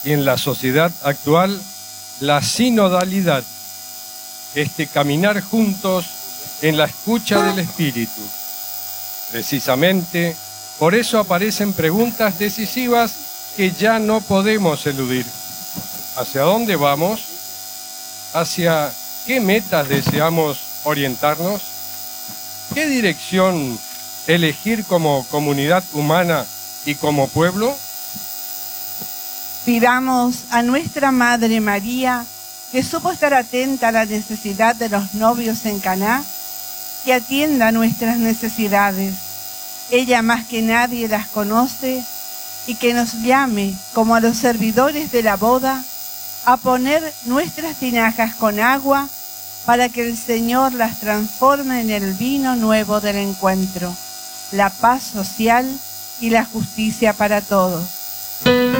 y en la sociedad actual la sinodalidad, caminar juntos en la escucha del Espíritu. Precisamente, por eso aparecen preguntas decisivas que ya no podemos eludir. ¿Hacia dónde vamos? ¿Hacia qué metas deseamos orientarnos? ¿Qué dirección elegir como comunidad humana y como pueblo? Pidamos a nuestra Madre María, que supo estar atenta a la necesidad de los novios en Caná, que atienda nuestras necesidades. Ella más que nadie las conoce, y que nos llame, como a los servidores de la boda, a poner nuestras tinajas con agua para que el Señor las transforme en el vino nuevo del encuentro, la paz social y la justicia para todos.